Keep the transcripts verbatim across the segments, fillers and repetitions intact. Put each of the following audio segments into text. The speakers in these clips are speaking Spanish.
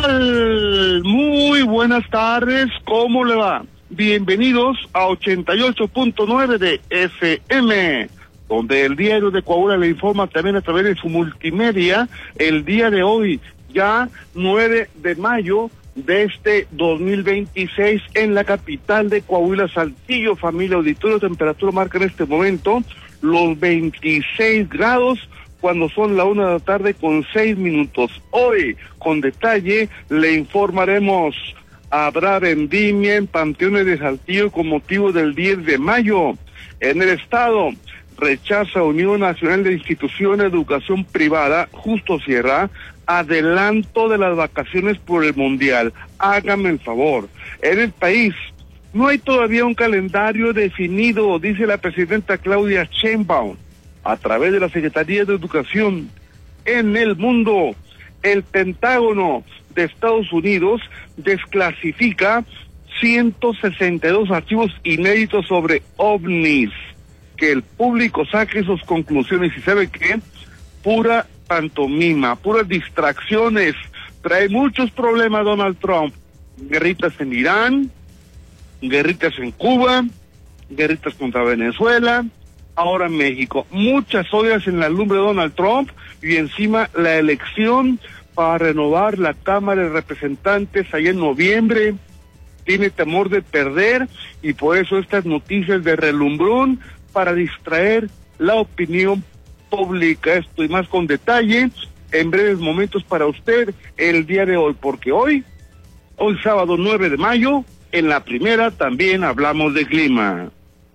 tal? Muy buenas tardes, ¿cómo le va? Bienvenidos a ochenta y ocho punto nueve de F M, donde el Diario de Coahuila le informa también a través de su multimedia el día de hoy, ya nueve de mayo de este dos mil veintiséis, en la capital de Coahuila, Saltillo. Familia auditorio, temperatura marca en este momento los veintiséis grados, cuando son la una de la tarde con seis minutos. Hoy, con detalle, le informaremos: habrá vendimia en panteones de Saltillo con motivo del diez de mayo. En el estado, rechaza Unión Nacional de Instituciones de Educación Privada, Justo Sierra, adelanto de las vacaciones por el Mundial. Hágame el favor. En el país, no hay todavía un calendario definido, dice la presidenta Claudia Sheinbaum, a través de la Secretaría de Educación. En el mundo, el Pentágono de Estados Unidos desclasifica ciento sesenta y dos archivos inéditos sobre ovnis. Que el público saque sus conclusiones. ¿Y sabe qué? Pura pantomima, puras distracciones. Trae muchos problemas Donald Trump. Guerritas en Irán, guerritas en Cuba, guerritas contra Venezuela, ahora México. Muchas ollas en la lumbre de Donald Trump, y encima la elección para renovar la Cámara de Representantes allá en noviembre. Tiene temor de perder, y por eso estas noticias de relumbrón para distraer la opinión pública. Esto y más con detalle en breves momentos para usted el día de hoy, porque hoy, hoy sábado nueve de mayo, en la primera también hablamos de clima.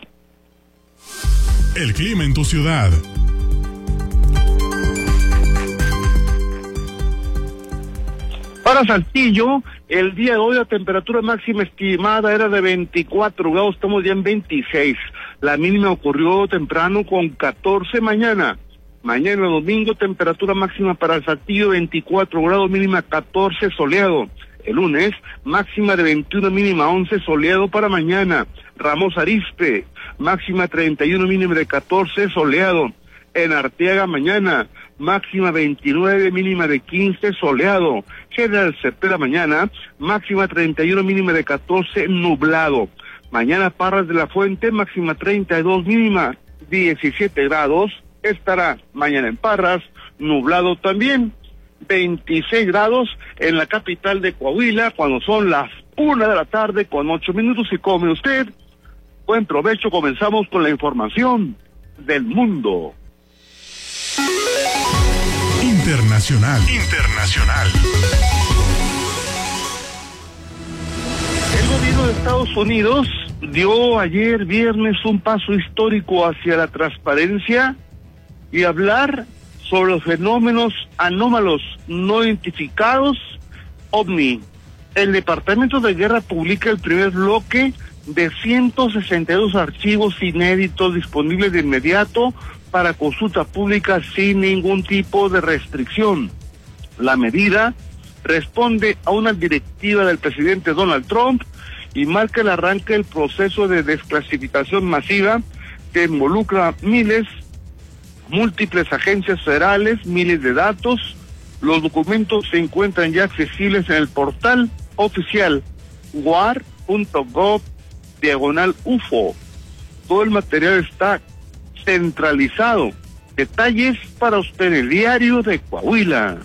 El clima en tu ciudad. Para Saltillo, el día de hoy la temperatura máxima estimada era de veinticuatro grados, estamos ya en veintiséis. La mínima ocurrió temprano con catorce mañana. Mañana domingo, temperatura máxima para Saltillo veinticuatro grados, mínima catorce, soleado. El lunes, máxima de veintiuno, mínima once, soleado para mañana. Ramos Arizpe, máxima treinta y uno, mínima de catorce, soleado. En Arteaga mañana, máxima veintinueve, mínima de quince, soleado. General Cepeda mañana, máxima treinta y uno, mínima de catorce, nublado. Mañana Parras de la Fuente, máxima treinta y dos, mínima diecisiete grados. Estará mañana en Parras, nublado también. veintiséis grados en la capital de Coahuila, cuando son las una de la tarde con ocho minutos. Y come usted, buen provecho. Comenzamos con la información del mundo. Internacional. Internacional. El gobierno de Estados Unidos dio ayer viernes un paso histórico hacia la transparencia y hablar sobre los fenómenos anómalos no identificados ovni. El Departamento de Guerra publica el primer bloque de ciento sesenta y dos archivos inéditos disponibles de inmediato para consulta pública sin ningún tipo de restricción. La medida responde a una directiva del presidente Donald Trump y marca el arranque del proceso de desclasificación masiva que involucra miles, múltiples agencias federales, miles de datos. Los documentos se encuentran ya accesibles en el portal oficial war punto gov diagonal U F O. Todo el material está centralizado. Detalles para usted en el Diario de Coahuila.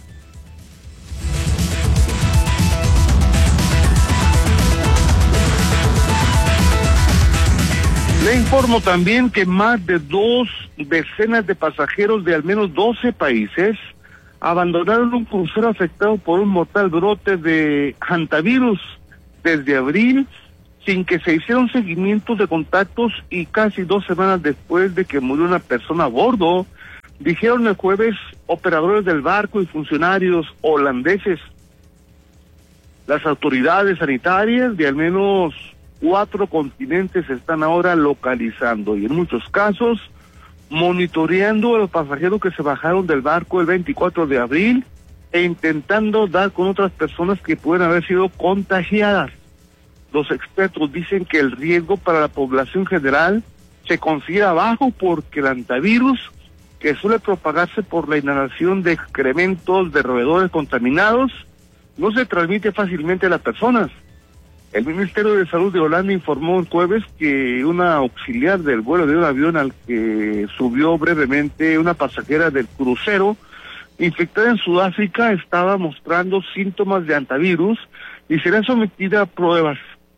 Le informo también que más de dos decenas de pasajeros de al menos doce países abandonaron un crucero afectado por un mortal brote de hantavirus desde abril, sin que se hiciera un seguimiento de contactos, y casi dos semanas después de que murió una persona a bordo, dijeron el jueves operadores del barco y funcionarios holandeses. Las autoridades sanitarias de al menos cuatro continentes están ahora localizando y en muchos casos monitoreando a los pasajeros que se bajaron del barco el veinticuatro de abril e intentando dar con otras personas que pueden haber sido contagiadas. Los expertos dicen que el riesgo para la población general se considera bajo porque el hantavirus, que suele propagarse por la inhalación de excrementos de roedores contaminados, no se transmite fácilmente a las personas. El Ministerio de Salud de Holanda informó el jueves que una auxiliar del vuelo de un avión al que subió brevemente una pasajera del crucero infectada en Sudáfrica estaba mostrando síntomas de antivirus y será sometida a pruebas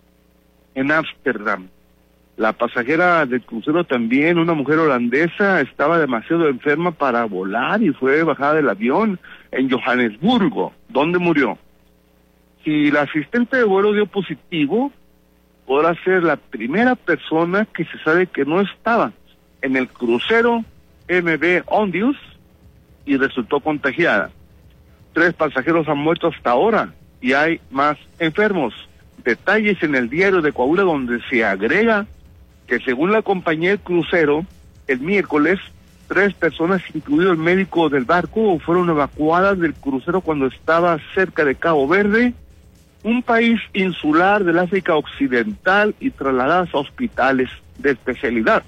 en Ámsterdam. La pasajera del crucero también, una mujer holandesa, estaba demasiado enferma para volar y fue bajada del avión en Johannesburgo, donde murió. Si la asistente de vuelo dio positivo, podrá ser la primera persona que se sabe que no estaba en el crucero M V Ondius y resultó contagiada. Tres pasajeros han muerto hasta ahora y hay más enfermos. Detalles en el diario de Coahuila, donde se agrega que según la compañía del crucero, el miércoles, tres personas, incluido el médico del barco, fueron evacuadas del crucero cuando estaba cerca de Cabo Verde, un país insular del África Occidental, y trasladadas a hospitales de especialidad.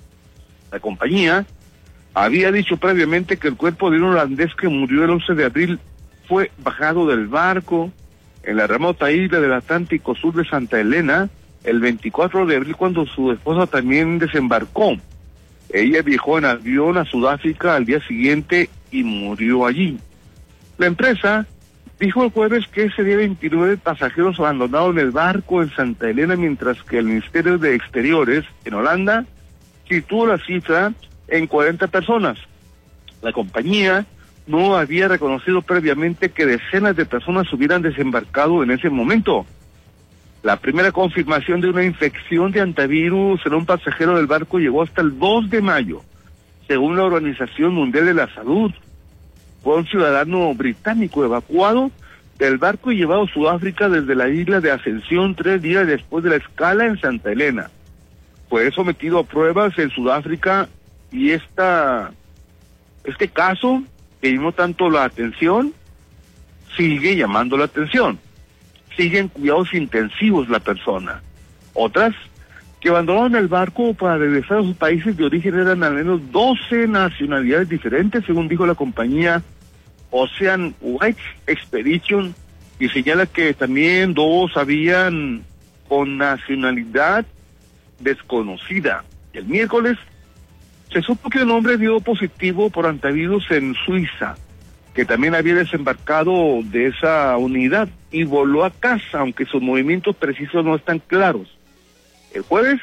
La compañía había dicho previamente que el cuerpo de un holandés que murió el once de abril fue bajado del barco en la remota isla del Atlántico Sur de Santa Elena el veinticuatro de abril, cuando su esposa también desembarcó. Ella viajó en avión a Sudáfrica al día siguiente y murió allí. La empresa dijo el jueves que ese día veintinueve pasajeros abandonaron el barco en Santa Elena, mientras que el Ministerio de Exteriores en Holanda situó la cifra en cuarenta personas. La compañía no había reconocido previamente que decenas de personas hubieran desembarcado en ese momento. La primera confirmación de una infección de antivirus en un pasajero del barco llegó hasta el dos de mayo, según la Organización Mundial de la Salud. Fue un ciudadano británico evacuado del barco y llevado a Sudáfrica desde la isla de Ascensión tres días después de la escala en Santa Elena. Fue sometido a pruebas en Sudáfrica y esta, este caso, que llamó tanto la atención, sigue llamando la atención. Sigue en cuidados intensivos la persona. Otras que abandonaron el barco para regresar a sus países de origen eran al menos doce nacionalidades diferentes, según dijo la compañía Ocean White Expedition, y señala que también dos habían con nacionalidad desconocida. El miércoles se supo que un hombre dio positivo por antivirus en Suiza, que también había desembarcado de esa unidad y voló a casa, aunque sus movimientos precisos no están claros. El jueves,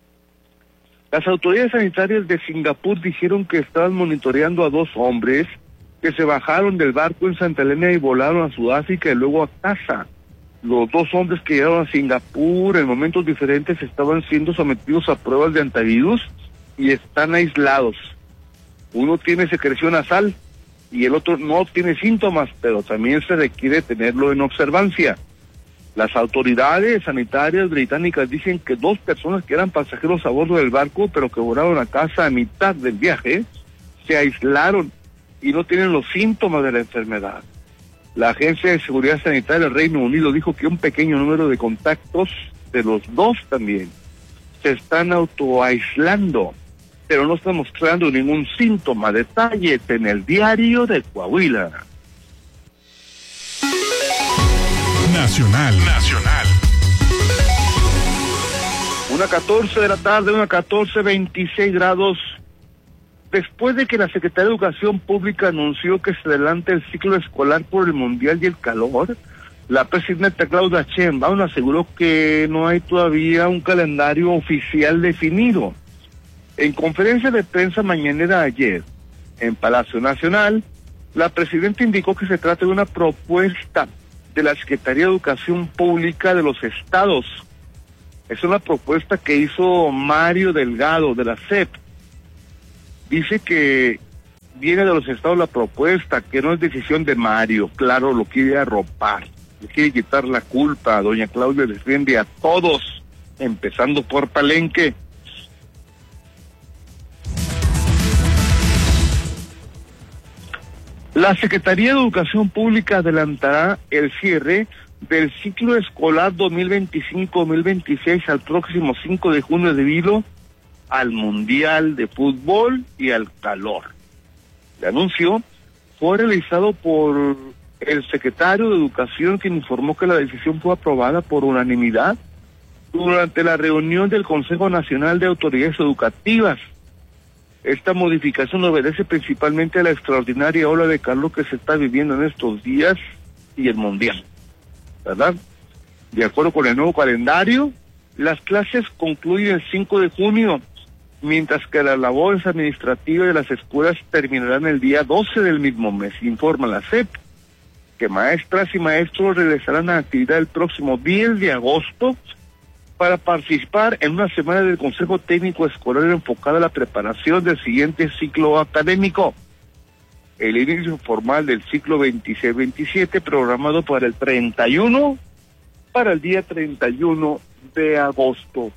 las autoridades sanitarias de Singapur dijeron que estaban monitoreando a dos hombres que se bajaron del barco en Santa Elena y volaron a Sudáfrica y luego a casa. Los dos hombres que llegaron a Singapur en momentos diferentes estaban siendo sometidos a pruebas de antivirus y están aislados. Uno tiene secreción nasal y el otro no tiene síntomas, pero también se requiere tenerlo en observancia. Las autoridades sanitarias británicas dicen que dos personas que eran pasajeros a bordo del barco, pero que volaron a casa a mitad del viaje, se aislaron y no tienen los síntomas de la enfermedad. La Agencia de Seguridad Sanitaria del Reino Unido dijo que un pequeño número de contactos de los dos también se están autoaislando, pero no están mostrando ningún síntoma. Detalles en el diario de Coahuila. Nacional, nacional. Una catorce de la tarde, una catorce, veintiséis grados. Después de que la Secretaría de Educación Pública anunció que se adelanta el ciclo escolar por el Mundial y el calor, la presidenta Claudia Sheinbaum aseguró que no hay todavía un calendario oficial definido. En conferencia de prensa mañanera ayer, en Palacio Nacional, la presidenta indicó que se trata de una propuesta de la Secretaría de Educación Pública de los estados. Es una propuesta que hizo Mario Delgado de la S E P. Dice que viene de los estados la propuesta, que no es decisión de Mario. Claro, lo quiere arropar, le quiere quitar la culpa. Doña Claudia defiende a todos, empezando por Palenque. La Secretaría de Educación Pública adelantará el cierre del ciclo escolar dos mil veinticinco dos mil veintiséis al próximo cinco de junio debido al Mundial de Fútbol y al calor. El anuncio fue realizado por el secretario de Educación, quien informó que la decisión fue aprobada por unanimidad durante la reunión del Consejo Nacional de Autoridades Educativas. Esta modificación obedece principalmente a la extraordinaria ola de calor que se está viviendo en estos días y el mundial, ¿verdad? De acuerdo con el nuevo calendario, las clases concluyen el cinco de junio, mientras que las labores administrativas de las escuelas terminarán el día doce del mismo mes. Informa la S E P que maestras y maestros regresarán a actividad el próximo diez de agosto para participar en una semana del Consejo Técnico Escolar enfocada a la preparación del siguiente ciclo académico. El inicio formal del ciclo veintiséis veintisiete programado para el treinta y uno, para el día treinta y uno de agosto.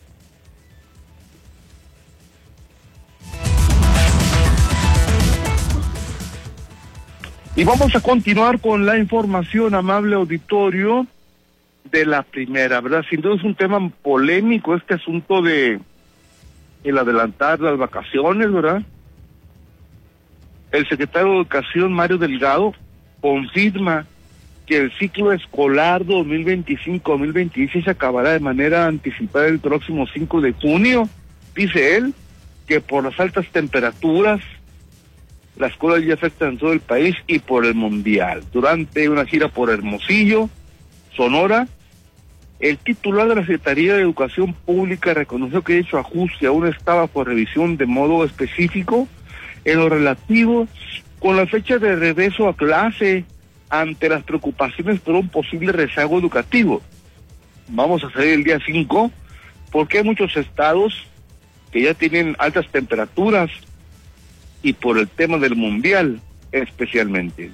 Y vamos a continuar con la información, amable auditorio, de la primera, ¿verdad? Sin duda es un tema polémico este asunto de el adelantar las vacaciones, ¿verdad? El secretario de Educación, Mario Delgado, confirma que el ciclo escolar dos mil veinticinco dos mil veintiséis acabará de manera anticipada el próximo cinco de junio. Dice él que por las altas temperaturas, las escuelas ya afectan todo el país y por el mundial. Durante una gira por Hermosillo, Sonora, el titular de la Secretaría de Educación Pública reconoció que dicho ajuste aún estaba por revisión de modo específico en lo relativo con la fecha de regreso a clase ante las preocupaciones por un posible rezago educativo. Vamos a salir el día cinco porque hay muchos estados que ya tienen altas temperaturas y por el tema del mundial especialmente.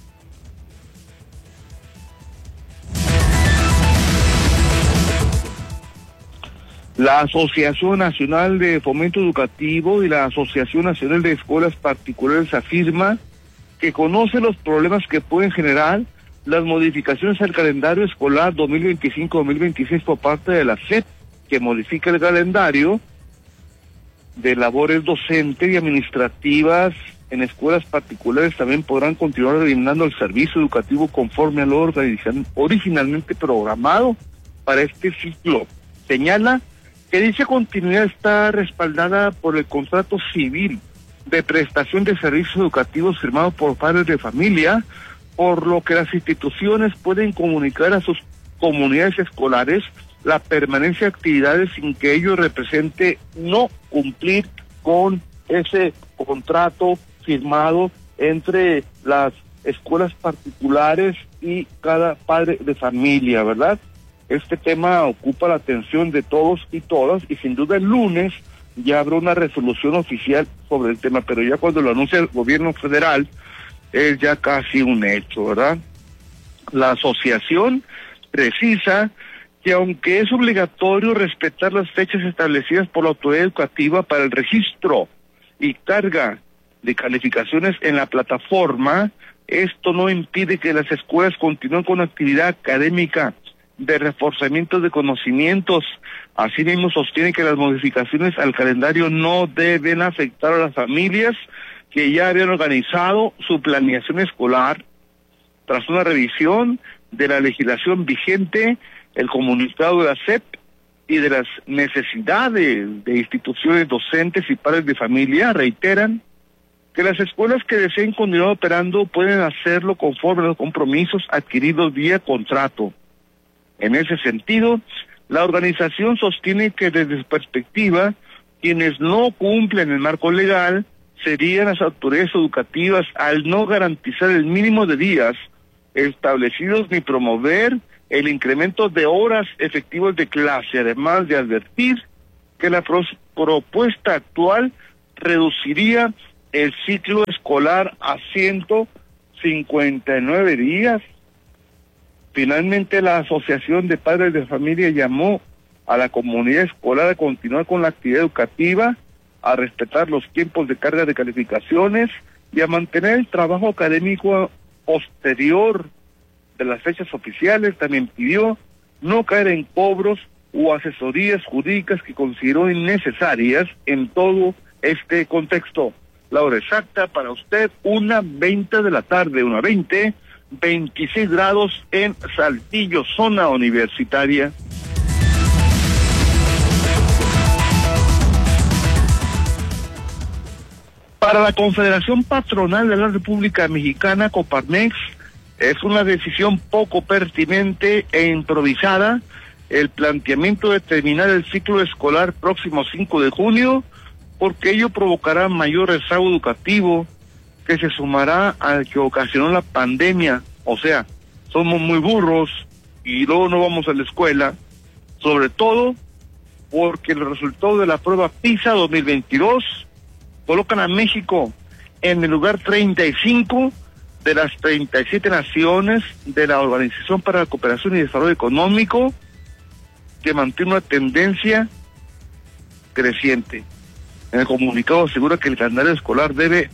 La Asociación Nacional de Fomento Educativo y la Asociación Nacional de Escuelas Particulares afirma que conoce los problemas que pueden generar las modificaciones al calendario escolar dos mil veinticinco dos mil veintiséis por parte de la S E P, que modifica el calendario de labores docentes y administrativas en escuelas particulares. También podrán continuar brindando el servicio educativo conforme a lo originalmente programado para este ciclo. Señala que dicha continuidad está respaldada por el contrato civil de prestación de servicios educativos firmado por padres de familia, por lo que las instituciones pueden comunicar a sus comunidades escolares la permanencia de actividades sin que ello represente no cumplir con ese contrato firmado entre las escuelas particulares y cada padre de familia, ¿verdad? Este tema ocupa la atención de todos y todas y sin duda el lunes ya habrá una resolución oficial sobre el tema, pero ya cuando lo anuncia el gobierno federal es ya casi un hecho, ¿verdad? La asociación precisa que aunque es obligatorio respetar las fechas establecidas por la autoridad educativa para el registro y carga de calificaciones en la plataforma, esto no impide que las escuelas continúen con actividad académica de reforzamiento de conocimientos. Asimismo sostiene que las modificaciones al calendario no deben afectar a las familias que ya habían organizado su planeación escolar. Tras una revisión de la legislación vigente, el comunicado de la S E P y de las necesidades de instituciones docentes y padres de familia reiteran que las escuelas que deseen continuar operando pueden hacerlo conforme a los compromisos adquiridos vía contrato. En ese sentido, la organización sostiene que desde su perspectiva, quienes no cumplen el marco legal serían las autoridades educativas al no garantizar el mínimo de días establecidos ni promover el incremento de horas efectivas de clase, además de advertir que la pro propuesta actual reduciría el ciclo escolar a ciento cincuenta y nueve días. Finalmente, la Asociación de Padres de Familia llamó a la comunidad escolar a continuar con la actividad educativa, a respetar los tiempos de carga de calificaciones y a mantener el trabajo académico posterior de las fechas oficiales. También pidió no caer en cobros o asesorías jurídicas que consideró innecesarias en todo este contexto. La hora exacta para usted, una veinte de la tarde, una veinte. veintiséis grados en Saltillo, zona universitaria. Para la Confederación Patronal de la República Mexicana, Coparmex, es una decisión poco pertinente e improvisada el planteamiento de terminar el ciclo escolar próximo cinco de junio, porque ello provocará mayor rezago educativo que se sumará al que ocasionó la pandemia. O sea, somos muy burros y luego no vamos a la escuela, sobre todo porque el resultado de la prueba PISA dos mil veintidós colocan a México en el lugar treinta y cinco de las treinta y siete naciones de la Organización para la Cooperación y Desarrollo Económico, que mantiene una tendencia creciente. En el comunicado asegura que el calendario escolar debe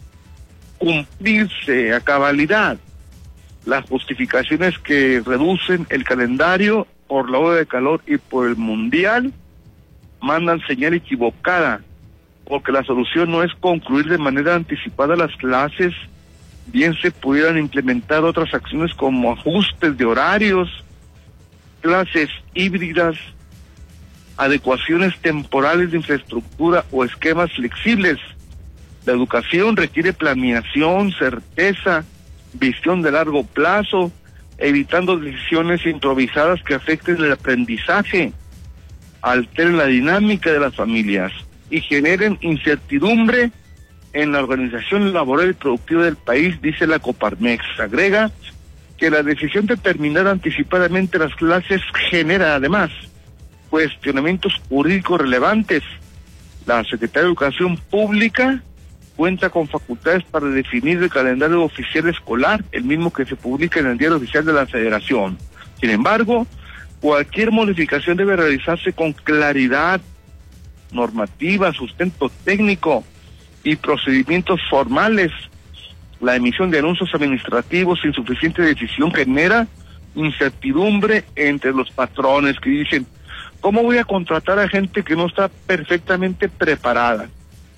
cumplirse a cabalidad. Las justificaciones que reducen el calendario por la ola de calor y por el mundial mandan señal equivocada, porque la solución no es concluir de manera anticipada las clases, bien se pudieran implementar otras acciones como ajustes de horarios, clases híbridas, adecuaciones temporales de infraestructura o esquemas flexibles. La educación requiere planeación, certeza, visión de largo plazo, evitando decisiones improvisadas que afecten el aprendizaje, alteren la dinámica de las familias y generen incertidumbre en la organización laboral y productiva del país, dice la Coparmex. Agrega que la decisión de terminar anticipadamente las clases genera además cuestionamientos jurídicos relevantes. La Secretaría de Educación Pública cuenta con facultades para definir el calendario oficial escolar, el mismo que se publica en el Diario Oficial de la Federación. Sin embargo, cualquier modificación debe realizarse con claridad normativa, sustento técnico y procedimientos formales. La emisión de anuncios administrativos sin suficiente decisión genera incertidumbre entre los patrones que dicen, ¿cómo voy a contratar a gente que no está perfectamente preparada?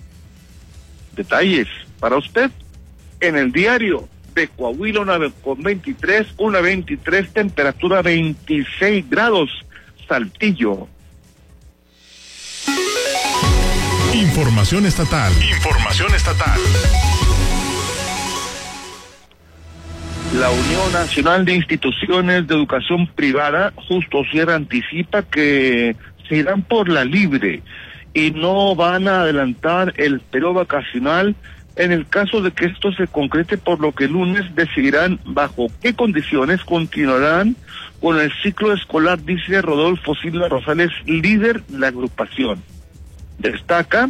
Detalles para usted en el diario de Coahuila, una con veintitrés, una veintitrés, temperatura veintiséis grados, Saltillo. Información estatal. Información estatal. La Unión Nacional de Instituciones de Educación Privada, Justo Sierra, anticipa que se irán por la libre y no van a adelantar el periodo vacacional en el caso de que esto se concrete, por lo que el lunes decidirán bajo qué condiciones continuarán con el ciclo escolar, dice Rodolfo Silva Rosales, líder de la agrupación. Destaca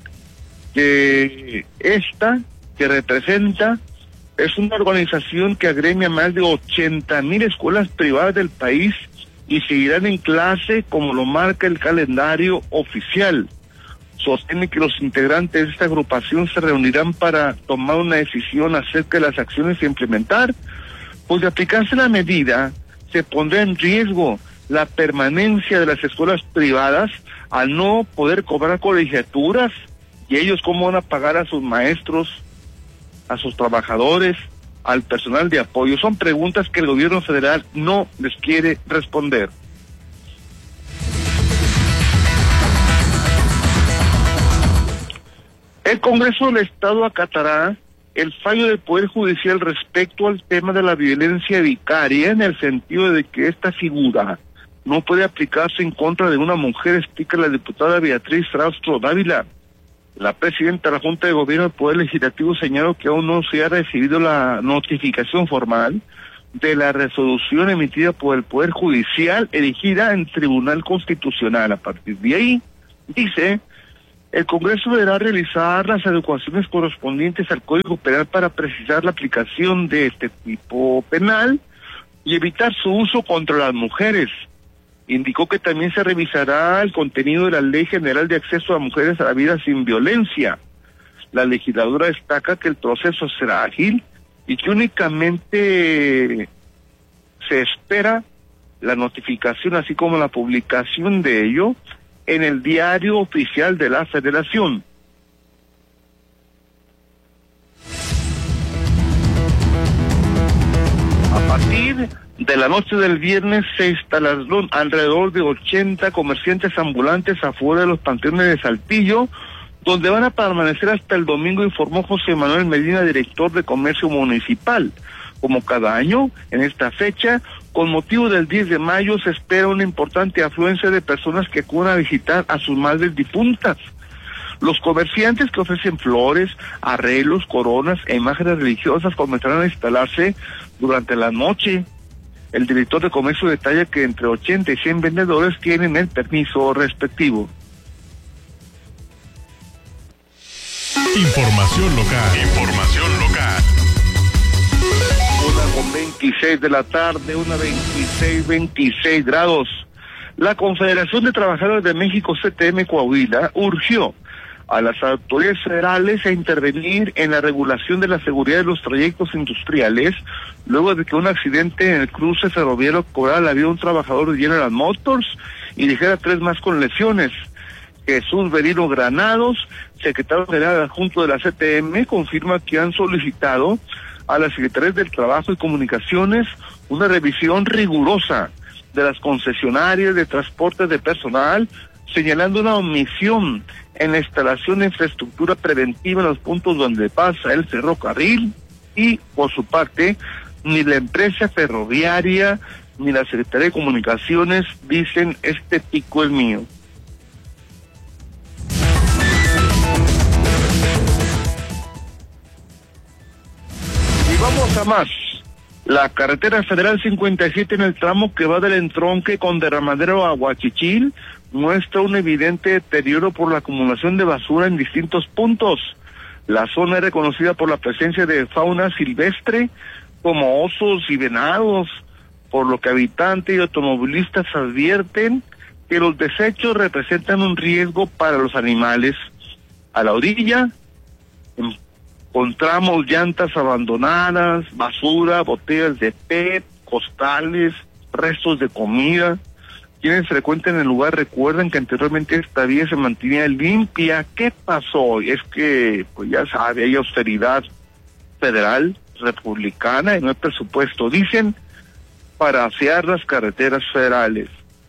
que esta, que representa, es una organización que agremia más de ochenta mil escuelas privadas del país y seguirán en clase como lo marca el calendario oficial. Sostiene que los integrantes de esta agrupación se reunirán para tomar una decisión acerca de las acciones a implementar, pues de aplicarse la medida se pondrá en riesgo la permanencia de las escuelas privadas al no poder cobrar colegiaturas, y ellos cómo van a pagar a sus maestros, a sus trabajadores, al personal de apoyo. Son preguntas que el gobierno federal no les quiere responder. El Congreso del Estado acatará el fallo del Poder Judicial respecto al tema de la violencia vicaria, en el sentido de que esta figura no puede aplicarse en contra de una mujer, explica la diputada Beatriz Frausto Dávila. La presidenta de la Junta de Gobierno del Poder Legislativo señaló que aún no se ha recibido la notificación formal de la resolución emitida por el Poder Judicial erigida en Tribunal Constitucional. A partir de ahí, dice, el Congreso deberá realizar las adecuaciones correspondientes al Código Penal para precisar la aplicación de este tipo penal y evitar su uso contra las mujeres. Indicó que también se revisará el contenido de la Ley General de Acceso a Mujeres a la Vida sin Violencia. La legisladora destaca que el proceso será ágil y que únicamente se espera la notificación, así como la publicación de ello, en el Diario Oficial de la Federación. partir de la noche del viernes se instalaron alrededor de ochenta comerciantes ambulantes afuera de los panteones de Saltillo, donde van a permanecer hasta el domingo, informó José Manuel Medina, director de Comercio Municipal. Como cada año, en esta fecha, con motivo del diez de mayo, se espera una importante afluencia de personas que acudan a visitar a sus madres difuntas. Los comerciantes que ofrecen flores, arreglos, coronas e imágenes religiosas comenzarán a instalarse durante la noche. El director de comercio detalla que entre ochenta y cien vendedores tienen el permiso respectivo. Información local. Información local. Una con veintiséis de la tarde, una veintiséis, veintiséis grados. La Confederación de Trabajadores de México, C T M Coahuila, urgió a las autoridades federales a intervenir en la regulación de la seguridad de los trayectos industriales, luego de que un accidente en el cruce ferroviario cobrara la vida a un trabajador de General Motors y dejara tres más con lesiones. Jesús Verino Granados, secretario general adjunto de la C T M, confirma que han solicitado a las Secretarías del Trabajo y Comunicaciones una revisión rigurosa de las concesionarias de transporte de personal, señalando una omisión en la instalación de infraestructura preventiva en los puntos donde pasa el ferrocarril y, por su parte, ni la empresa ferroviaria ni la Secretaría de Comunicaciones dicen este pico es mío. Y vamos a más. La carretera federal cincuenta y siete en el tramo que va del entronque con Derramadero a Huachichil muestra un evidente deterioro por la acumulación de basura en distintos puntos. La zona es reconocida por la presencia de fauna silvestre como osos y venados, por lo que habitantes y automovilistas advierten que los desechos representan un riesgo para los animales. A la orilla encontramos llantas abandonadas, basura, botellas de P E T, costales, restos de comida. Quienes frecuentan el lugar recuerdan que anteriormente esta vía se mantenía limpia. ¿Qué pasó? Es que, pues ya sabe, hay austeridad federal, republicana, y no hay presupuesto, dicen, para asear las carreteras federales.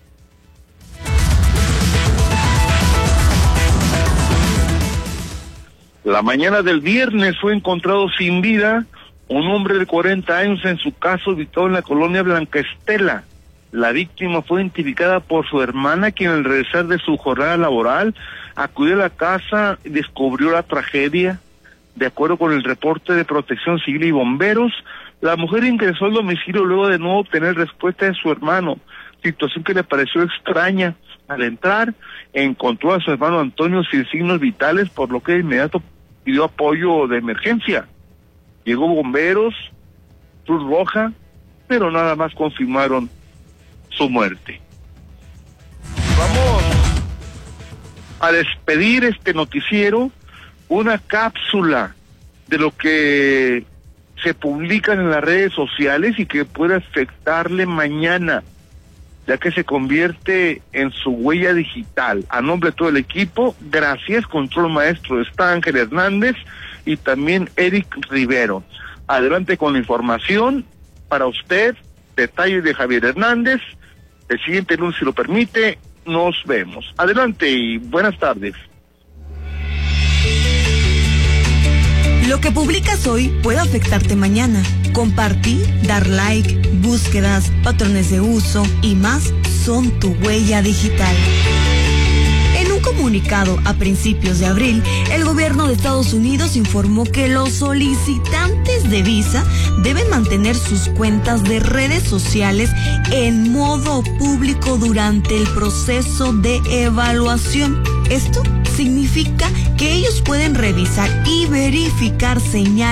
La mañana del viernes fue encontrado sin vida un hombre de cuarenta años en su casa ubicado en la colonia Blanca Estela. La víctima fue identificada por su hermana, quien al regresar de su jornada laboral acudió a la casa y descubrió la tragedia. De acuerdo con el reporte de Protección Civil y Bomberos, la mujer ingresó al domicilio luego de no obtener respuesta de su hermano, situación que le pareció extraña. Al entrar, encontró a su hermano Antonio sin signos vitales, por lo que de inmediato pidió apoyo de emergencia. Llegó bomberos, Cruz Roja, pero nada más confirmaron su muerte. Vamos a despedir este noticiero, una cápsula de lo que se publican en las redes sociales y que puede afectarle mañana, ya que se convierte en su huella digital. A nombre de todo el equipo, gracias, control maestro está Ángel Hernández y también Eric Rivero. Adelante con la información para usted, detalles de Javier Hernández. El siguiente lunes, si lo permite, nos vemos. Adelante y buenas tardes. Lo que publicas hoy puede afectarte mañana. Compartir, dar like, búsquedas, patrones de uso y más son tu huella digital. En un comunicado a principios de abril, el gobierno de Estados Unidos informó que los solicitantes de visa deben mantener sus cuentas de redes sociales en modo público durante el proceso de evaluación. Esto significa que ellos pueden revisar y verificar señales